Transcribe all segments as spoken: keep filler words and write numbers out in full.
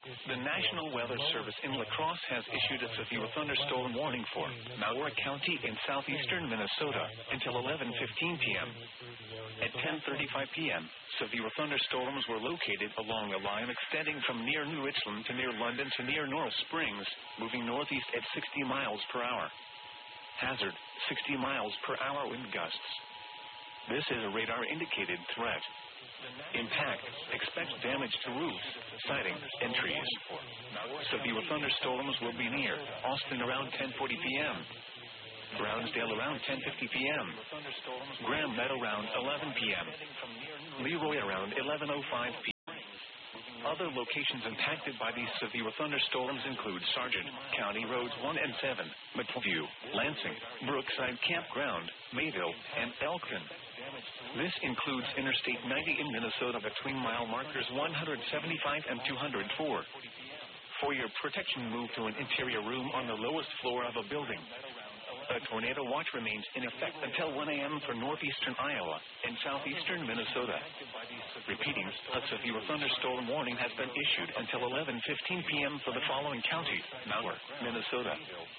The National Weather Service in La Crosse has issued a severe thunderstorm warning for Malheur County in southeastern Minnesota until eleven fifteen p.m. At ten thirty-five p.m., severe thunderstorms were located along a line extending from near New Richland to near London to near North Springs, moving northeast at sixty miles per hour. Hazard, sixty miles per hour wind gusts. This is a radar-indicated threat. Impact, expect damage to roofs, siding, and trees. Severe thunderstorms will be near Austin around ten forty p.m., Brownsdale around ten fifty p.m., Grand Meadow around eleven p.m., Leroy around eleven oh five p.m. Other locations impacted by these severe thunderstorms include Sargent, County Roads one and seven, McView, Lansing, Brookside Campground, Mayville, and Elkton. This includes Interstate ninety in Minnesota between mile markers one seventy-five and two oh four. For your protection, move to an interior room on the lowest floor of a building. A tornado watch remains in effect until one a.m. for northeastern Iowa and southeastern Minnesota. Repeating, a severe thunderstorm warning has been issued until eleven fifteen p.m. for the following counties: Malheur, Minnesota.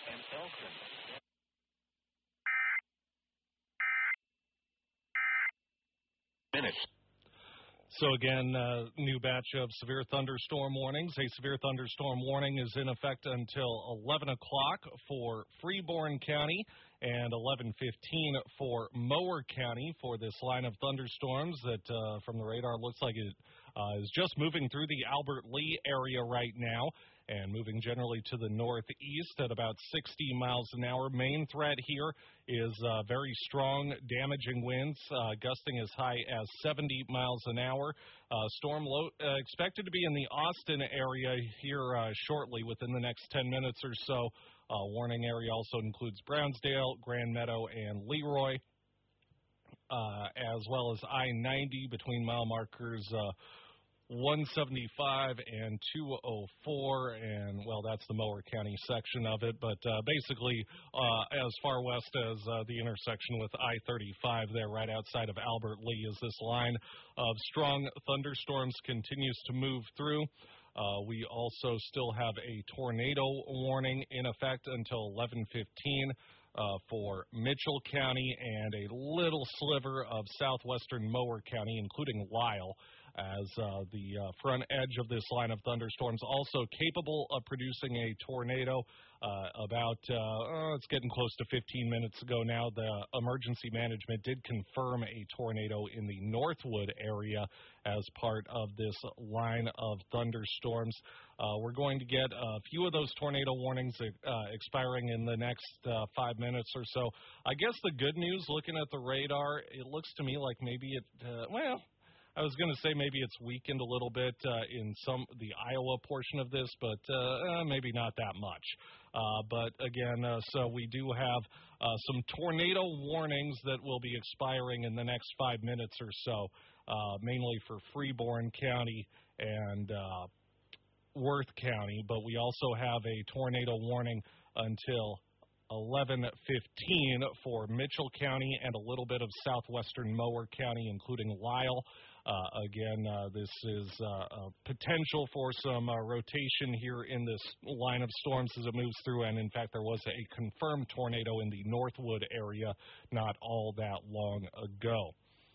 Minutes. So again, uh, new batch of severe thunderstorm warnings. A severe thunderstorm warning is in effect until eleven o'clock for Freeborn County and eleven fifteen for Mower County for this line of thunderstorms that uh, from the radar looks like it uh, is just moving through the Albert Lee area right now and moving generally to the northeast at about sixty miles an hour. Main threat here is uh, very strong, damaging winds, uh, gusting as high as seventy miles an hour. Uh, storm low, uh, expected to be in the Austin area here uh, shortly within the next ten minutes or so. Uh, warning area also includes Brownsdale, Grand Meadow, and Leroy, uh, as well as I ninety between mile markers uh, one seventy-five and two oh four, and, well, that's the Mower County section of it, but uh, basically uh, as far west as uh, the intersection with I thirty-five there right outside of Albert Lee as this line of strong thunderstorms continues to move through. Uh, we also still have a tornado warning in effect until eleven fifteen uh, for Mitchell County and a little sliver of southwestern Mower County, including Lyle, as uh, the uh, front edge of this line of thunderstorms also capable of producing a tornado. Uh, about, uh, oh, it's getting close to fifteen minutes ago now, the emergency management did confirm a tornado in the Northwood area as part of this line of thunderstorms. Uh, we're going to get a few of those tornado warnings uh, expiring in the next uh, five minutes or so. I guess the good news, looking at the radar, it looks to me like maybe it, uh, well, I was going to say maybe it's weakened a little bit uh, in some the Iowa portion of this, but uh, uh, maybe not that much. Uh, but again, uh, so we do have uh, some tornado warnings that will be expiring in the next five minutes or so, uh, mainly for Freeborn County and uh, Worth County. But we also have a tornado warning until eleven fifteen for Mitchell County and a little bit of southwestern Mower County, including Lyle. Uh, again, uh, this is uh, a potential for some uh, rotation here in this line of storms as it moves through, and in fact there was a confirmed tornado in the Northwood area not all that long ago.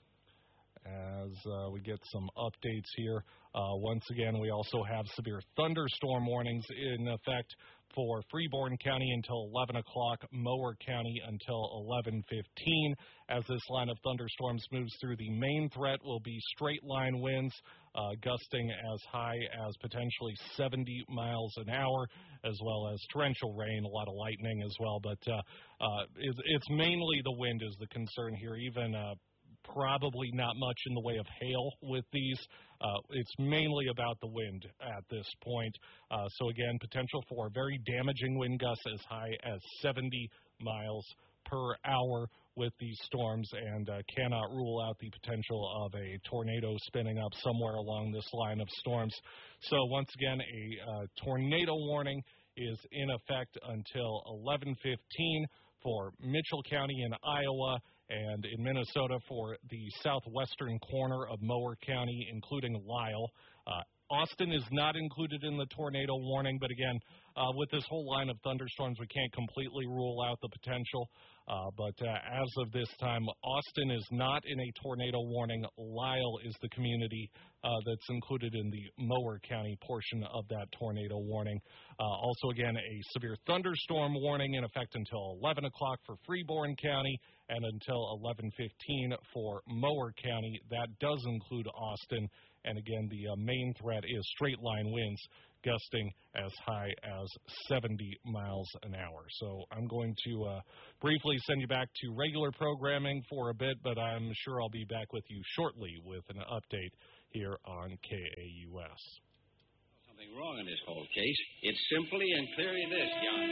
As uh, we get some updates here, uh, once again, we also have severe thunderstorm warnings in effect for Freeborn County until eleven o'clock, Mower County until eleven fifteen. As this line of thunderstorms moves through, the main threat will be straight line winds, uh, gusting as high as potentially seventy miles an hour, as well as torrential rain, a lot of lightning as well. But uh, uh, it's, it's mainly the wind is the concern here, even uh, probably not much in the way of hail with these. Uh, it's mainly about the wind at this point. Uh, so again, potential for very damaging wind gusts as high as seventy miles per hour with these storms, and uh, cannot rule out the potential of a tornado spinning up somewhere along this line of storms. So once again, a uh, tornado warning is in effect until eleven fifteen for Mitchell County in Iowa, and in Minnesota for the southwestern corner of Mower County, including Lyle. Uh, Austin is not included in the tornado warning, but again, uh, with this whole line of thunderstorms, we can't completely rule out the potential. Uh, but uh, as of this time, Austin is not in a tornado warning. Lyle is the community uh, that's included in the Mower County portion of that tornado warning. Uh, also, again, a severe thunderstorm warning in effect until eleven o'clock for Freeborn County and until eleven fifteen for Mower County. That does include Austin. And again, the uh, main threat is straight line winds gusting as high as seventy miles an hour. So I'm going to uh, briefly send you back to regular programming for a bit, but I'm sure I'll be back with you shortly with an update here on K A U S. Something wrong in this whole case. It's simply and clearly this, John.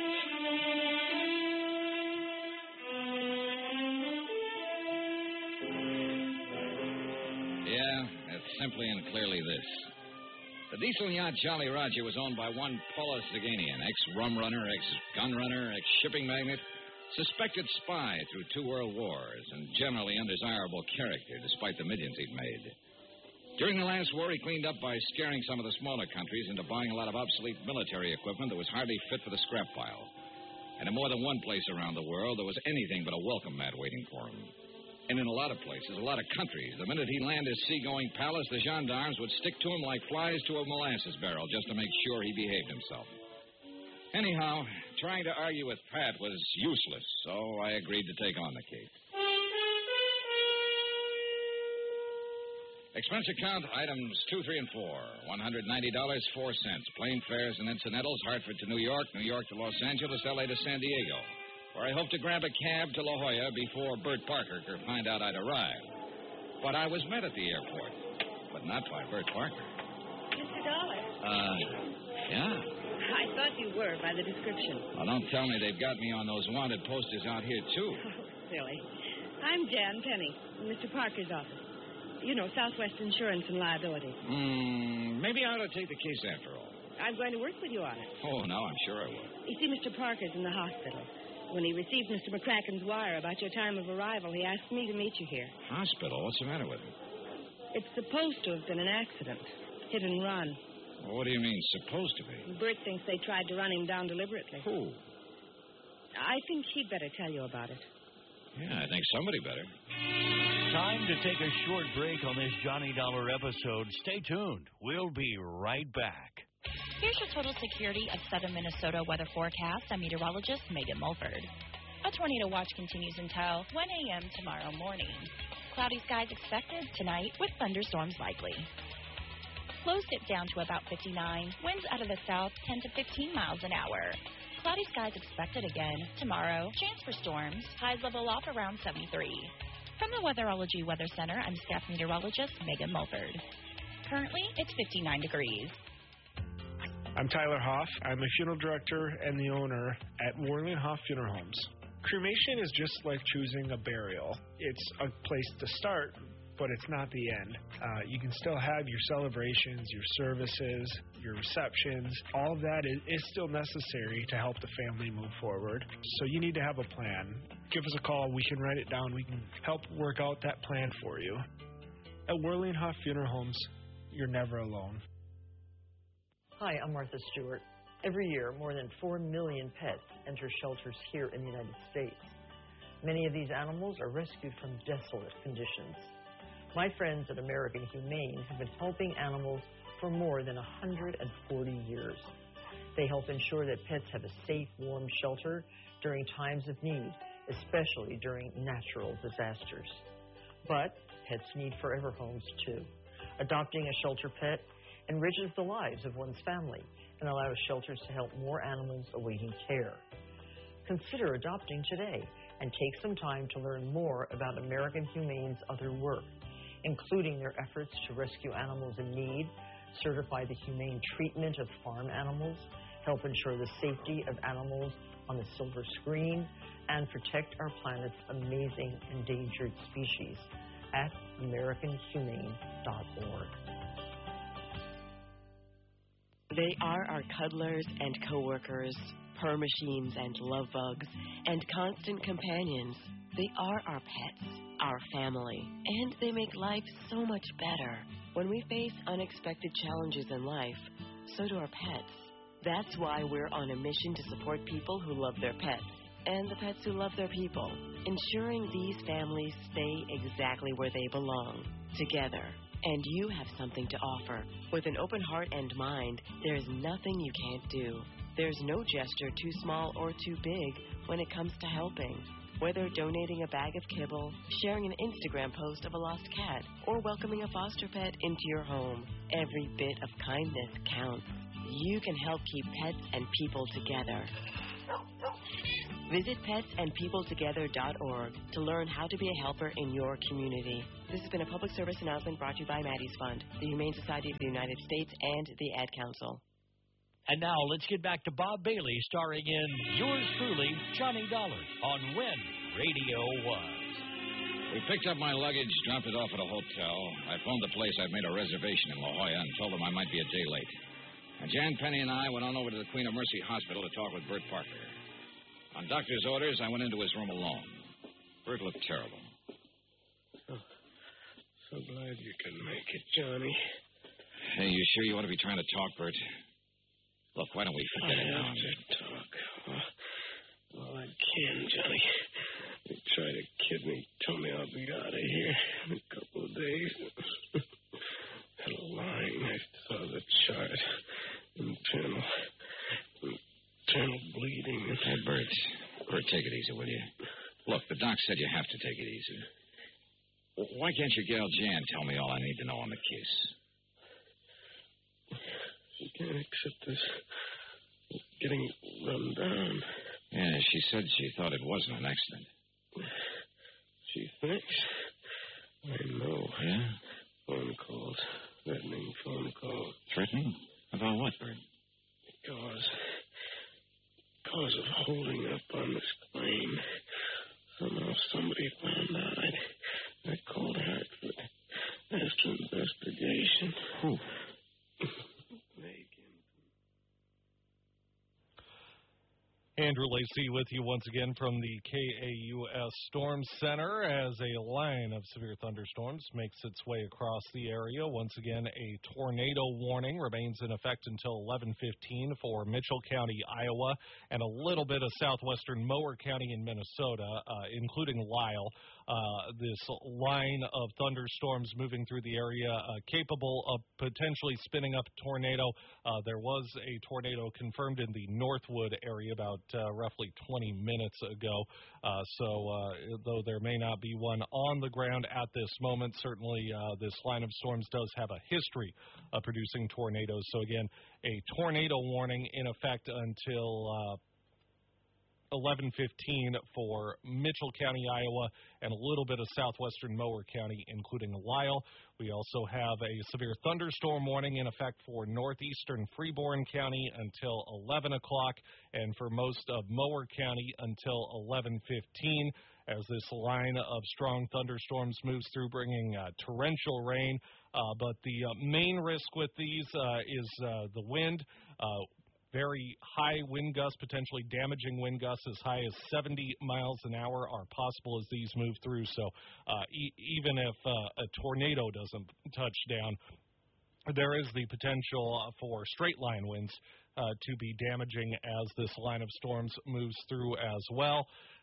Yeah, it's simply and clearly this. The diesel yacht Jolly Roger was owned by one Paulus Zaganian, ex-rum runner, ex-gun runner, ex-shipping magnate, suspected spy through two world wars, and generally undesirable character despite the millions he'd made. During the last war, he cleaned up by scaring some of the smaller countries into buying a lot of obsolete military equipment that was hardly fit for the scrap pile. And in more than one place around the world, there was anything but a welcome mat waiting for him. And in a lot of places, a lot of countries, the minute he landed his seagoing palace, the gendarmes would stick to him like flies to a molasses barrel just to make sure he behaved himself. Anyhow, trying to argue with Pat was useless, so I agreed to take on the case. Expense account, items two, three, and four. one hundred ninety dollars and four cents. Plane fares and incidentals, Hartford to New York, New York to Los Angeles, L A to San Diego. Where I hope to grab a cab to La Jolla before Bert Parker could find out I'd arrived. But I was met at the airport, but not by Bert Parker. Mister Dollar. Uh, yeah? I thought you were by the description. Well, don't tell me they've got me on those wanted posters out here, too. Oh, silly. I'm Jan Penny, in Mister Parker's office. You know, Southwest Insurance and Liability. Hmm, maybe I ought to take the case after all. I'm going to work with you on it. Oh, no, I'm sure I will. You see, Mister Parker's in the hospital. When he received Mister McCracken's wire about your time of arrival, he asked me to meet you here. Hospital? What's the matter with him? It's supposed to have been an accident. Hit and run. Well, what do you mean, supposed to be? Bert thinks they tried to run him down deliberately. Who? I think he'd better tell you about it. Yeah, I think somebody better. Time to take a short break on this Johnny Dollar episode. Stay tuned. We'll be right back. Here's your total security of Southern Minnesota weather forecast. I'm meteorologist Megan Mulford. A tornado watch continues until one a.m. tomorrow morning. Cloudy skies expected tonight with thunderstorms likely. Lows dip down to about fifty-nine. Winds out of the south ten to fifteen miles an hour. Cloudy skies expected again tomorrow. Chance for storms. Highs level off around seventy-three. From the Weatherology Weather Center, I'm staff meteorologist Megan Mulford. Currently, it's fifty-nine degrees. I'm Tyler Hoff. I'm a funeral director and the owner at Worley and Hoff Funeral Homes. Cremation is just like choosing a burial. It's a place to start, but it's not the end. Uh, you can still have your celebrations, your services, your receptions. All of that is, is still necessary to help the family move forward. So you need to have a plan. Give us a call. We can write it down. We can help work out that plan for you. At Worley and Hoff Funeral Homes, you're never alone. Hi, I'm Martha Stewart. Every year, more than four million pets enter shelters here in the United States. Many of these animals are rescued from desolate conditions. My friends at American Humane have been helping animals for more than one hundred forty years. They help ensure that pets have a safe, warm shelter during times of need, especially during natural disasters. But pets need forever homes, too. Adopting a shelter pet enriches the lives of one's family and allows shelters to help more animals awaiting care. Consider adopting today and take some time to learn more about American Humane's other work, including their efforts to rescue animals in need, certify the humane treatment of farm animals, help ensure the safety of animals on the silver screen, and protect our planet's amazing endangered species at american humane dot org. They are our cuddlers and coworkers, purr machines and love bugs, and constant companions. They are our pets, our family, and they make life so much better. When we face unexpected challenges in life, so do our pets. That's why we're on a mission to support people who love their pets and the pets who love their people, ensuring these families stay exactly where they belong, together. And you have something to offer. With an open heart and mind, there's nothing you can't do. There's no gesture too small or too big when it comes to helping. Whether donating a bag of kibble, sharing an Instagram post of a lost cat, or welcoming a foster pet into your home, every bit of kindness counts. You can help keep pets and people together. Visit pets and people together dot org to learn how to be a helper in your community. This has been a public service announcement brought to you by Maddie's Fund, the Humane Society of the United States, and the Ad Council. And now let's get back to Bob Bailey starring in yours truly, Johnny Dollar, on When Radio Was. We picked up my luggage, dropped it off at a hotel. I phoned the place. I'd made a reservation in La Jolla and told them I might be a day late. And Jan Penny and I went on over to the Queen of Mercy Hospital to talk with Bert Parker. On doctor's orders, I went into his room alone. Bert looked terrible. So, so glad you can make it, Johnny. Hey, you sure you want to be trying to talk, Bert? Look, why don't we forget I it now? have to talk. Well, well, I can, Johnny. They try to kid me. Tell me I'll be out of here in a couple of days. Had a line. I saw the chart. Internal. Internal bleeding. Hey, Bert. Bert, take it easy, will you? Look, the doc said you have to take it easy. Why can't your gal Jan tell me all I need to know on the case? She can't accept this getting run down. Yeah, she said she thought it wasn't an accident. She thinks. I know. Yeah? Phone calls. Threatening phone calls. Threatening? About what, Bert? Because... Because of holding up on this claim. Somehow somebody found out. I, I called Hartford. Asked for investigation. Who? Andrew Lacey with you once again from the K A U S Storm Center as a line of severe thunderstorms makes its way across the area. Once again, a tornado warning remains in effect until eleven fifteen for Mitchell County, Iowa, and a little bit of southwestern Mower County in Minnesota, uh, including Lyle. Uh, this line of thunderstorms moving through the area, uh, capable of potentially spinning up a tornado. Uh, there was a tornado confirmed in the Northwood area about uh, roughly twenty minutes ago. Uh, so, uh, though there may not be one on the ground at this moment, certainly uh, this line of storms does have a history of producing tornadoes. So, again, a tornado warning in effect until Uh, eleven fifteen for Mitchell County, Iowa, and a little bit of southwestern Mower County, including Lyle. We also have a severe thunderstorm warning in effect for northeastern Freeborn County until eleven o'clock, and for most of Mower County until eleven fifteen, as this line of strong thunderstorms moves through, bringing uh, torrential rain. Uh, but the uh, main risk with these uh, is uh, the wind. Uh, Very high wind gusts, potentially damaging wind gusts as high as seventy miles an hour are possible as these move through. So uh, e- even if uh, a tornado doesn't touch down, there is the potential for straight line winds uh, to be damaging as this line of storms moves through as well.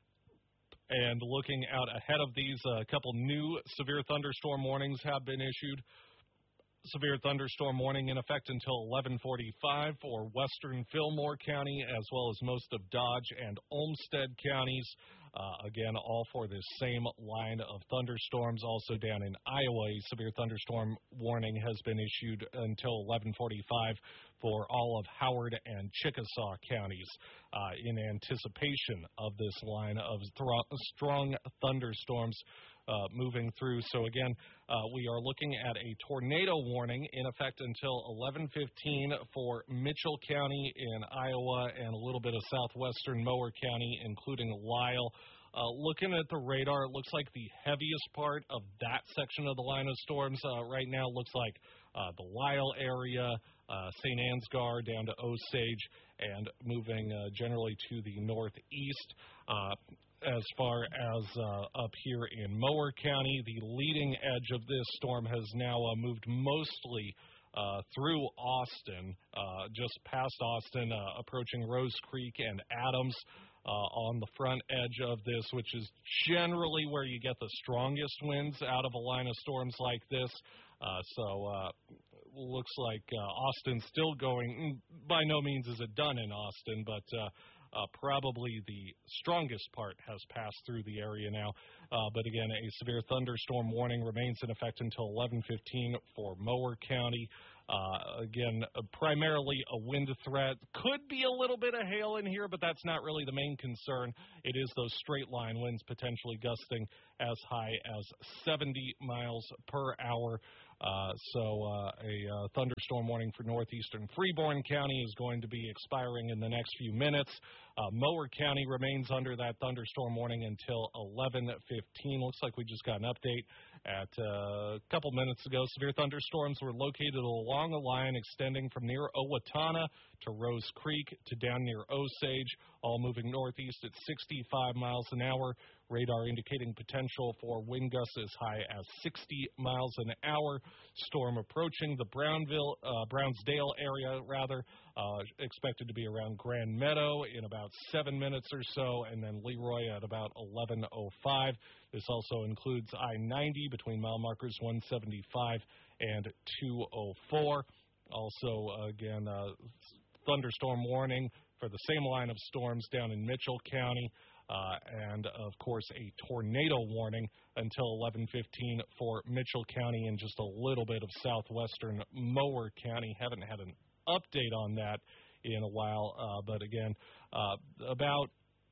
And looking out ahead of these, a couple new severe thunderstorm warnings have been issued. Severe thunderstorm warning in effect until eleven forty-five for western Fillmore County, as well as most of Dodge and Olmsted counties. Uh, again, all for this same line of thunderstorms. Also down in Iowa, a severe thunderstorm warning has been issued until eleven forty-five for all of Howard and Chickasaw counties uh, in anticipation of this line of th- strong thunderstorms Uh, moving through. So again, uh, we are looking at a tornado warning in effect until eleven fifteen for Mitchell County in Iowa and a little bit of southwestern Mower County, including Lyle. Uh, looking at the radar, it looks like the heaviest part of that section of the line of storms uh, right now looks like uh, the Lyle area, uh, Saint Ansgar down to Osage, and moving uh, generally to the northeast. Uh, as far as uh, up here in Mower County, the leading edge of this storm has now uh, moved mostly uh, through Austin, uh, just past Austin, uh, approaching Rose Creek and Adams uh, on the front edge of this, which is generally where you get the strongest winds out of a line of storms like this. Uh, so uh, looks like uh, Austin's still going. By no means is it done in Austin, but uh, Uh, probably the strongest part has passed through the area now. Uh, but again, a severe thunderstorm warning remains in effect until eleven fifteen for Mower County. Uh, again, uh, primarily a wind threat. Could be a little bit of hail in here, but that's not really the main concern. It is those straight line winds potentially gusting as high as seventy miles per hour. Uh, so uh, a uh, thunderstorm warning for northeastern Freeborn County is going to be expiring in the next few minutes. Uh, Mower County remains under that thunderstorm warning until eleven fifteen. Looks like we just got an update at uh, a couple minutes ago. Severe thunderstorms were located along a line extending from near Owatonna to Rose Creek to down near Osage, all moving northeast at sixty-five miles an hour. Radar indicating potential for wind gusts as high as sixty miles an hour. Storm approaching the Brownville, uh, Brownsdale area, rather, uh, expected to be around Grand Meadow in about seven minutes or so, and then Leroy at about eleven oh five. This also includes I ninety between mile markers one seventy-five and two oh four. Also, again, uh, thunderstorm warning for the same line of storms down in Mitchell County. Uh, and, of course, a tornado warning until eleven fifteen for Mitchell County and just a little bit of southwestern Mower County. Haven't had an update on that in a while, uh, but, again, uh, about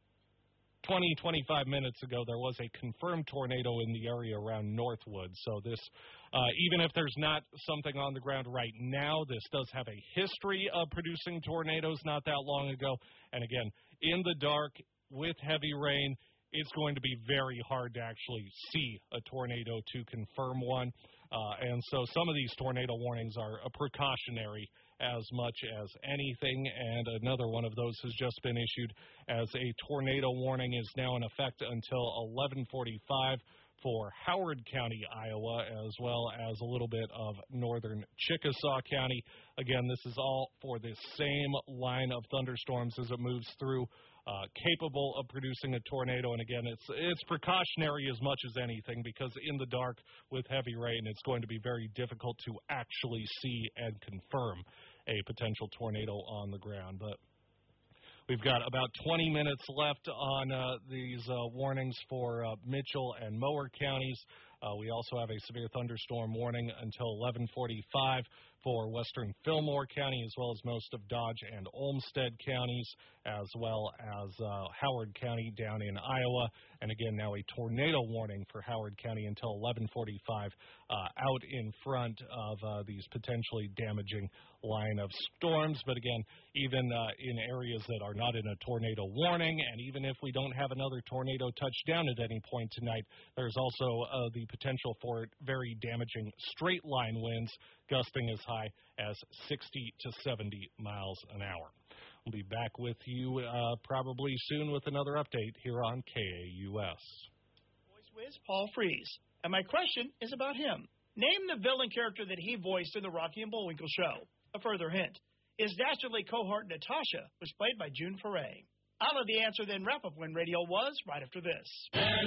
twenty, twenty-five minutes ago, there was a confirmed tornado in the area around Northwood. So this, uh, even if there's not something on the ground right now, this does have a history of producing tornadoes not that long ago. And, again, in the dark, with heavy rain, it's going to be very hard to actually see a tornado to confirm one. Uh, and so some of these tornado warnings are a precautionary as much as anything. And another one of those has just been issued as a tornado warning is now in effect until eleven forty-five for Howard County, Iowa, as well as a little bit of northern Chickasaw County. Again, this is all for this same line of thunderstorms as it moves through. Uh, capable of producing a tornado, and again, it's it's precautionary as much as anything because in the dark with heavy rain, it's going to be very difficult to actually see and confirm a potential tornado on the ground. But we've got about twenty minutes left on uh, these uh, warnings for uh, Mitchell and Mower counties. Uh, we also have a severe thunderstorm warning until eleven forty-five for western Fillmore County, as well as most of Dodge and Olmsted counties, as well as uh, Howard County down in Iowa. And again, now a tornado warning for Howard County until eleven forty-five uh, out in front of uh, these potentially damaging line of storms. But again, even uh, in areas that are not in a tornado warning, and even if we don't have another tornado touch down at any point tonight, there's also uh, the potential for very damaging straight line winds gusting as high as sixty to seventy miles an hour. We'll be back with you uh, probably soon with another update here on K A U S. Voice whiz Paul Frees. And my question is about him. Name the villain character that he voiced in the Rocky and Bullwinkle show. A further hint. His dastardly cohort Natasha was played by June Foray. I'll have the answer then wrap up when radio was right after this.